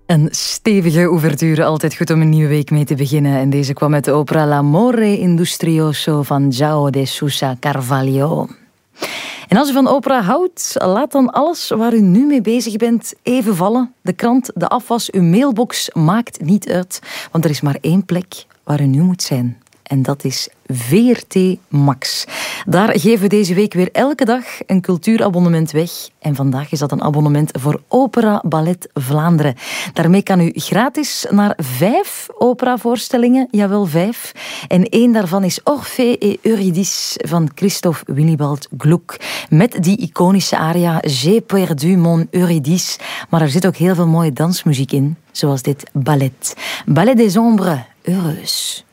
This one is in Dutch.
Een stevige ouverture, altijd goed om een nieuwe week mee te beginnen. En deze kwam uit de opera L'amore industrioso van João de Sousa Carvalho. En als u van opera houdt, laat dan alles waar u nu mee bezig bent even vallen. De krant, de afwas, uw mailbox, maakt niet uit. Want er is maar één plek waar u nu moet zijn. En dat is VRT Max. Daar geven we deze week weer elke dag een cultuurabonnement weg. En vandaag is dat een abonnement voor Opera Ballet Vlaanderen. Daarmee kan u gratis naar 5 operavoorstellingen, jawel 5. En 1 daarvan is Orphée et Eurydice van Christoph Willibald Gluck. Met die iconische aria J'ai perdu mon Eurydice. Maar er zit ook heel veel mooie dansmuziek in, zoals dit ballet. Ballet des Ombres, Heureuse.